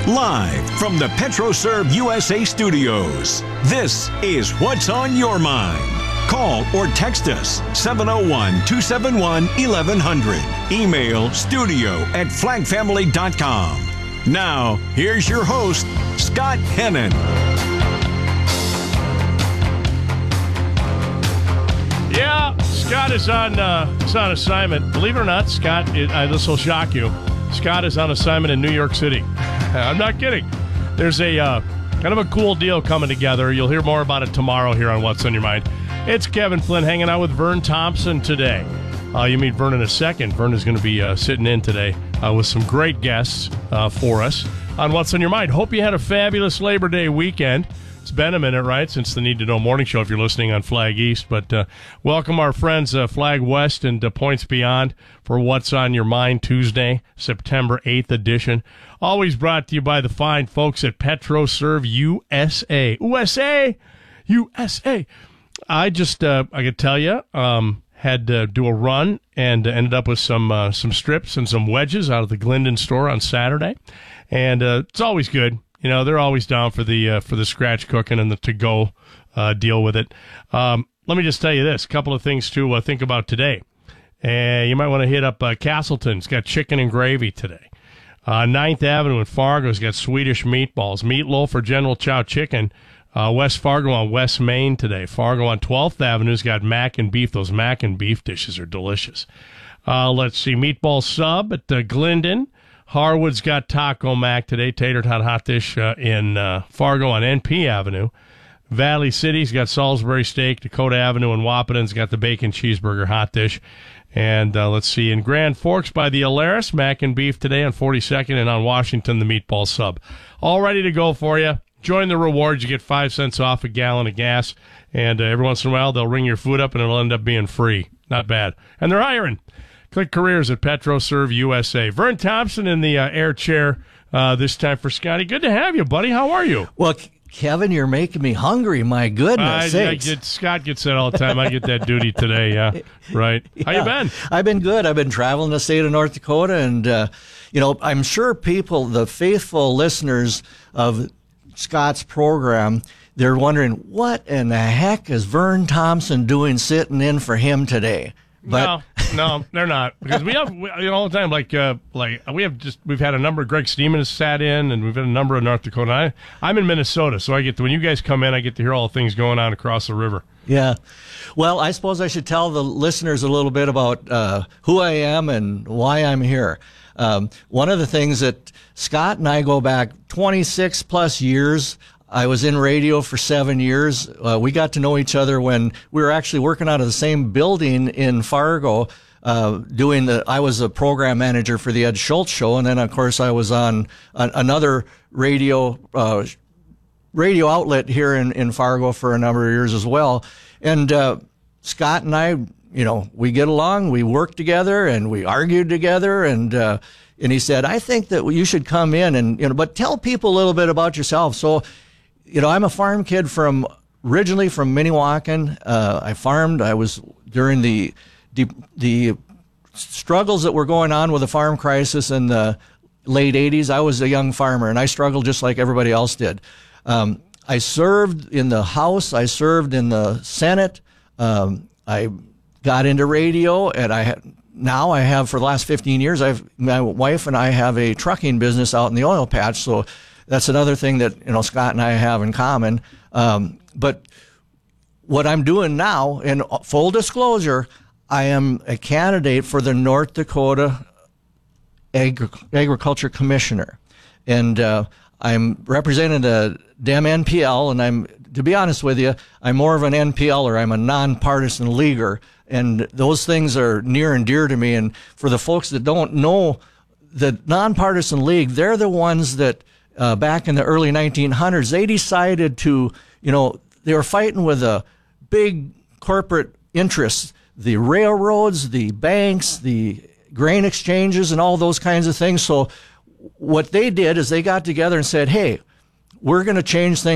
Live from the PetroServe USA studios, this is What's on Your Mind. Call or text us 701-271-1100. Email studio@flagfamily.com. Now, here's your host, Scott Hennon. Yeah, Scott is on assignment. Believe it or not, Scott, this will shock you. Scott is on assignment in New York City. I'm not kidding. There's a kind of a cool deal coming together. You'll hear more about it tomorrow here on What's on Your Mind. It's Kevin Flynn hanging out with Vern Thompson today. You meet Vern in a second. Vern is going to be sitting in today with some great guests for us on What's on Your Mind. Hope you had a fabulous Labor Day weekend. It's been a minute, right, since the Need to Know Morning Show if you're listening on Flag East. But welcome our friends Flag West and Points Beyond for What's on Your Mind Tuesday, September 8th edition. Always brought to you by the fine folks at PetroServe USA. USA! I just, I could tell you, had to do a run and ended up with some strips and some wedges out of the Glendon store on Saturday. And it's always good. You know, they're always down for the scratch cooking and the to-go deal with it. Let me just tell you this, a couple of things to think about today. You might want to hit up Castleton. It's got chicken and gravy today. 9th Avenue in Fargo's got Swedish meatballs. Meatloaf or General Chow chicken. West Fargo on West Main today. Fargo on 12th Avenue's got mac and beef. Those mac and beef dishes are delicious. Let's see, meatball sub at Glendon. Harwood's got Taco Mac today, tater tot hot dish in Fargo on NP Avenue. Valley City's got Salisbury Steak. Dakota Avenue and Wapaton's got the bacon cheeseburger hot dish. And let's see, in Grand Forks by the Alaris, mac and beef today on 42nd, and on Washington, the meatball sub. All ready to go for you. Join the rewards. You get 5 cents off a gallon of gas, and every once in a while they'll ring your food up and it'll end up being free. Not bad. And they're hiring. Click careers at PetroServe USA. Vern Thompson in the air chair this time for Scotty. Good to have you, buddy. How are you? Well, Kevin, you're making me hungry. My goodness sakes. Scott gets that all the time. I get that duty today. Yeah, right. How you been? I've been good. I've been traveling the state of North Dakota, and I'm sure people, the faithful listeners of Scott's program, they're wondering what in the heck is Vern Thompson doing sitting in for him today? But no, they're not, because we have all the time we've had a number of Greg Steeman has sat in, and we've had a number of North Dakota. I'm in Minnesota, so when you guys come in, I get to hear all the things going on across the river. Yeah. Well, I suppose I should tell the listeners a little bit about who I am and why I'm here. One of the things that Scott and I go back 26 plus years. I was in radio for 7 years. We got to know each other when we were actually working out of the same building in Fargo, I was a program manager for the Ed Schultz Show, and then of course I was on another radio outlet here in Fargo for a number of years as well. And Scott and I, we get along, we work together, and we argued together, and he said, I think that you should come in and but tell people a little bit about yourself. So, I'm a farm kid originally from Minnewacan. I farmed. I was during the struggles that were going on with the farm crisis in the late 80s. I was a young farmer, and I struggled just like everybody else did. I served in the House. I served in the Senate. I got into radio, and now I have for the last 15 years, my wife and I have a trucking business out in the oil patch. So that's another thing that, Scott and I have in common. But what I'm doing now, in full disclosure, I am a candidate for the North Dakota Agriculture Commissioner. And I'm representing the Dem NPL, and to be honest with you, I'm more of an NPLer. I'm a nonpartisan leaguer. And those things are near and dear to me. And for the folks that don't know, the nonpartisan league, they're the ones that back in the early 1900s, they decided to, they were fighting with a big corporate interests, the railroads, the banks, the grain exchanges, and all those kinds of things. So what they did is they got together and said, hey, we're going to change things.